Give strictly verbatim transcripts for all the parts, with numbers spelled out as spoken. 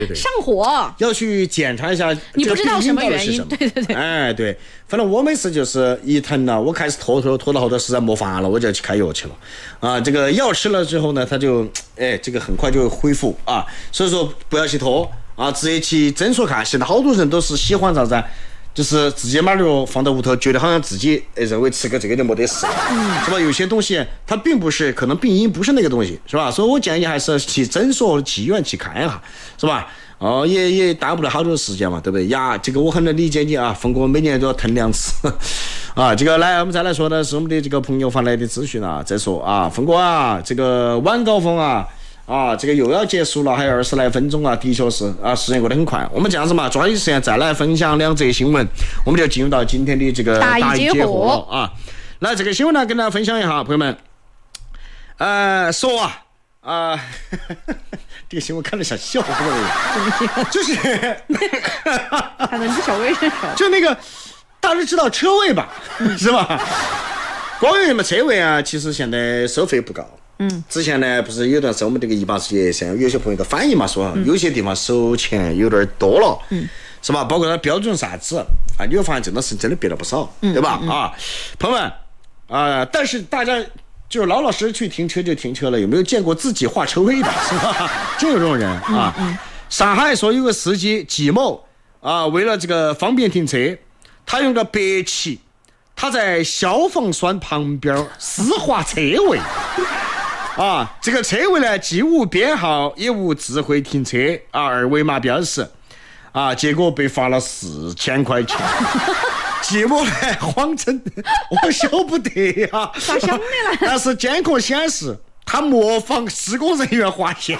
上火， 要去检查一下， 你不知道什么原因？对对对， 哎对，反正我每次就是一疼了，我开始拖拖拖到后头实在没法了，我就要去开药去了啊。这个药吃了之后呢，它就哎这个很快就恢复啊，所以说不要去拖啊，直接去诊所看。现在好多人都是喜欢啥子？就是自己买了放到屋头，觉得好像自己认为吃个这个就没得事，是吧？有些东西它并不是，可能病因不是那个东西，是吧？所以我建议还是去诊所、去医院去看一下，是吧？哦，也也耽误了好多时间嘛，对不对呀？这个我很能理解你啊，峰哥每年都要疼两次啊。这个来，我们再来说的是我们的这个朋友发来的咨询啊，在说啊，峰哥啊，这个晚高峰啊。啊，这个又要结束了，还有二十来分钟啊，的确是啊，时间过得很快。我们这样子嘛，抓紧时间再来分享两则新闻，我们就进入到今天的这个大一解惑了啊。来，这个新闻呢，跟大家分享一下，朋友们。呃，说啊啊，这个新闻看着像笑话的，就是看到你小微笑， 就那个大家知道车位吧，是吧？关于什么车位啊，其实现在收费不高。嗯，之前呢，不是有段时间我们这个一八事业上有些朋友的反映嘛，说、嗯、有些地方收钱有点多了，嗯，是吧？包括它标准啥子啊，你会发现这种事真的变了不少，嗯、对吧？嗯、啊，朋友们啊、呃，但是大家就是老老实实去停车就停车了，有没有见过自己画车位的？是吧？真有这种人啊！嗯嗯、上海说有个司机季某啊，为了这个方便停车，他用个白旗，他在消防栓旁边私画车位。啊，这个车位呢，既无编号，也无智慧停车啊二维码标识，啊，结果被罚了四千块钱。季某呢谎称我晓不得呀， 咋想的了？ 但是监控显示他模仿施工人员划线。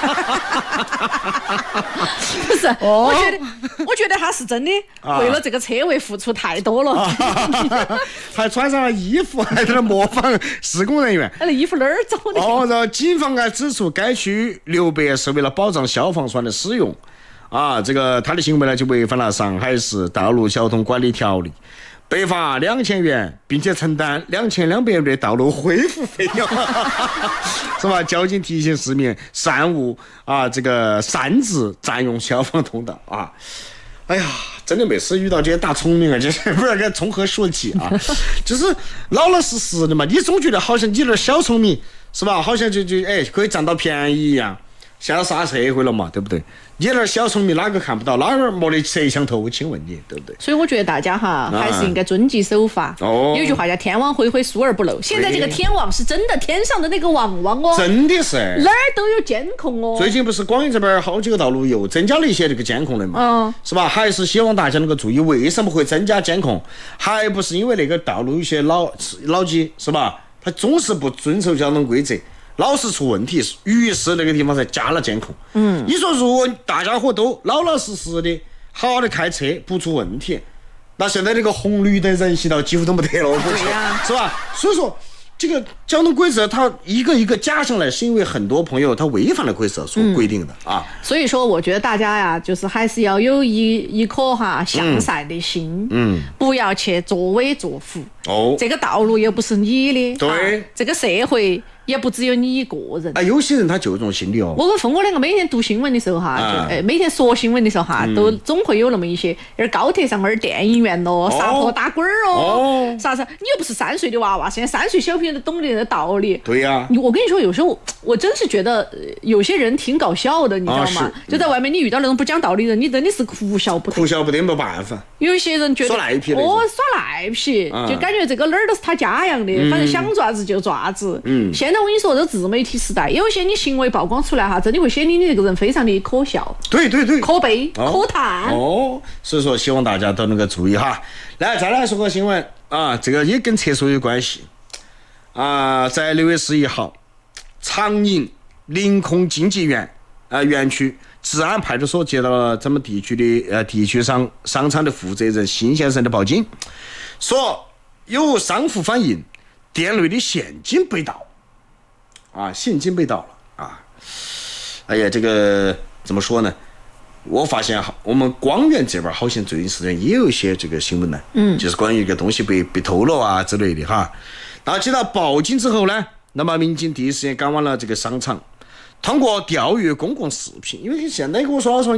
不是，哦、我觉得，我觉得他是真的为了这个车位付出太多了， 啊、还穿上了衣服，还在那模仿施工人员。 那衣服哪儿找的？ 哦，然后警方还指出，该区留白是为了保障消防栓的使用。啊，这个他的行为呢，就违反了上海市道路交通管理条例。被罚两千元，并且承担两千两百元的道路恢复费用，是吧？交警提醒市民善勿啊，这个擅自占用消防通道啊！哎呀，真的每次遇到这些大聪明啊，就是不知道该从何说起啊，就是老老实实的嘛。你总觉得好像你这小聪明是吧？好像就就哎可以占到便宜一样。现在啥社会了嘛，对不对？你那小聪明哪个看不到，哪儿没得摄像头？请问你，对不对？ 所以我觉得大家哈、啊、还是应该遵纪守法。哦，有句话叫天网恢恢，疏而不漏。现在这个天网是真的，天上的那个网网哦， 真的是哪儿都有监控哦。 最近不是广义这边好几个道路又增加了一些这个监控的嘛，嗯，是吧？还是希望大家能够注意，为什么会增加监控？还不是因为那个道路有些老老机是吧？他总是不遵守交通规则。老是出问题，于是那个地方才加了监控。嗯，你说如果大家伙都老老实实的、好好的开车，不出问题，那现在这个红绿灯人行道几乎都没得了， 对呀， 是吧？所以说，这个交通规则它一个一个加上来，是因为很多朋友他违反了规则所规定的、嗯、啊。 所以说，我觉得大家呀，就是还是要有一一颗哈向善的心，嗯，不要去作威作福。哦，这个道路又不是你的， 对， 啊、这个社会。也不只有你一个人， 哎，有些人他就有这种心理哦。 我跟峰哥两个每天读新闻的时候哈，啊、就哎每天说新闻的时候哈，嗯、都总会有那么一些，而高铁上面电影院咯，撒泼打滚儿哦，啥啥，你又不是三岁的娃娃，现在三岁小朋友都懂得这个道理。 对呀、啊， 我跟你说，有时候我真是觉得有些人挺搞笑的，你知道吗？啊、就在外面你遇到那种不讲道理的人，你真的是哭笑不得。 哭笑不得，没办法。 有一些人觉得耍赖皮哦，耍赖皮，嗯、就感觉这个哪儿都是他家一样的，嗯、反正想爪子就爪子。嗯，现在我跟你说，这自媒体时代，有些你行为曝光出来哈，真的会显得你这个人非常的可笑。 对对对， 可悲、哦、可叹。 哦，所以说希望大家都能够注意哈。来，再来说个新闻啊，这个也跟厕所有关系啊，在六月十一号，长宁临空经济园啊园区治安派出所接到了咱们地区的呃地区商商场的负责人辛先生的报警，说有商户反映店内的现金被盗。啊，现金被盗了啊！哎呀，这个怎么说呢？我发现我们广元这边好像最近时间也有一些这个新闻呢，嗯，就是关于一个东西被被偷了啊之类的哈。那接到报警之后呢，那么民警第一时间赶往了这个商场，通过调阅公共视频，因为现在跟我说说